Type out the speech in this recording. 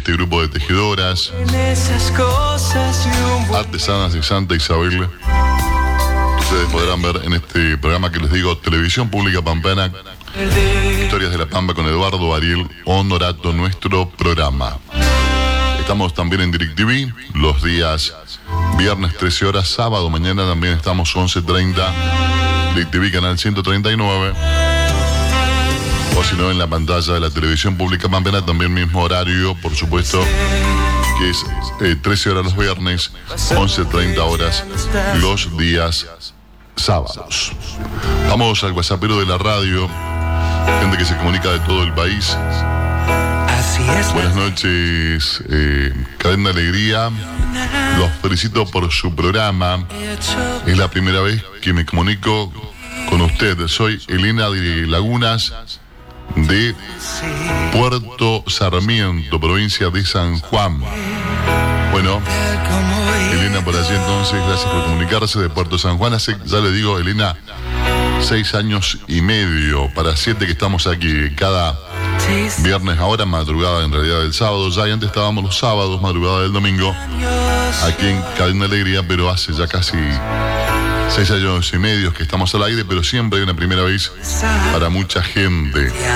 este grupo de tejedoras, artesanas de Santa Isabel. Ustedes podrán ver en este programa que les digo, Televisión Pública Pampeana, Historias de la Pampa con Eduardo Ariel Honorato, nuestro programa. Estamos también en DirecTV los días viernes 13 horas, sábado mañana también estamos 11:30, DirecTV canal 139. O si no, en la pantalla de la Televisión Pública Pampeana, también mismo horario, por supuesto, que es 13 horas los viernes, 11:30 horas los días sábados. Vamos al WhatsAppero de la radio, gente que se comunica de todo el país. Buenas noches, Cadena Alegría. Los felicito por su programa. Es la primera vez que me comunico con usted. Soy Elena de Lagunas, de Puerto Sarmiento, provincia de San Juan. Bueno, Elena por allí entonces, gracias por comunicarse de Puerto San Juan. Hace, ya le digo, Elena, 6 años y medio, para 7 que estamos aquí, cada viernes, ahora madrugada en realidad del sábado, ya y antes estábamos los sábados, madrugada del domingo, aquí en Cadena Alegría, pero hace ya casi 6 años y medio que estamos al aire, pero siempre hay una primera vez para mucha gente.